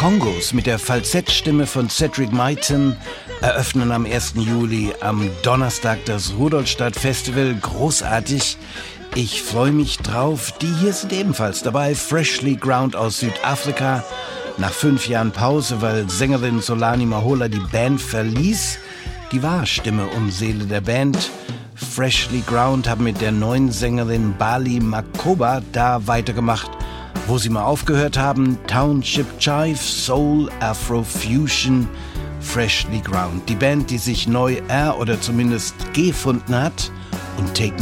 Kongos mit der Falsettstimme von Cedric Myton eröffnen am 1. Juli am Donnerstag das Rudolstadt Festival. Großartig. Ich freue mich drauf. Die hier sind ebenfalls dabei. Freshly Ground aus Südafrika. Nach 5 Jahren Pause, weil Sängerin Solani Mahola die Band verließ. Die war Stimme und Seele der Band. Freshly Ground haben mit der neuen Sängerin Bali Makoba da weitergemacht, wo sie mal aufgehört haben. Township Jive, Soul, Afro-Fusion, Freshly Ground. Die Band, die sich neu oder zumindest gefunden hat und Take